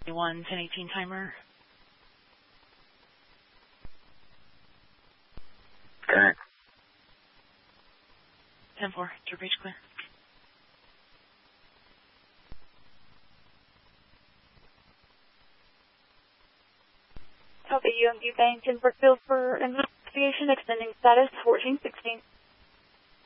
1018 timer. Okay. 10-4, to reach clear. Copy UMD Bank in Brookfield for investigation, extending status 1416.